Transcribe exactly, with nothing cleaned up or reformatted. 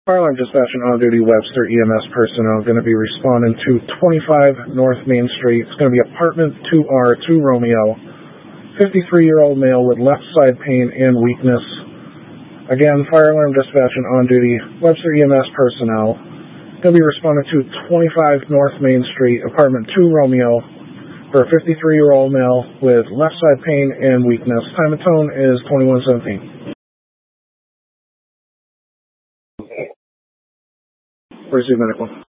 Fire alarm dispatch and on-duty Webster E M S personnel going to be responding to twenty-five North Main Street. It's going to be apartment two R, two Romeo, fifty-three-year-old male with left side pain and weakness. Again, fire alarm dispatch and on-duty Webster E M S personnel going to be responding to twenty-five North Main Street, apartment two Romeo, for a fifty-three-year-old male with left side pain and weakness. Time and tone is twenty-one seventeen. Receive medical.